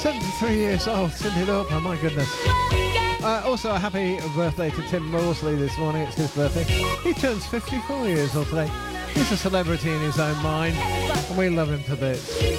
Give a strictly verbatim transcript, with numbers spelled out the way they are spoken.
seventy-three years old, Cyndi Lauper, my goodness. Uh, also, a happy birthday to Tim Morsley this morning. It's his birthday. He turns fifty-four years old today. He's a celebrity in his own mind, and we love him to bits.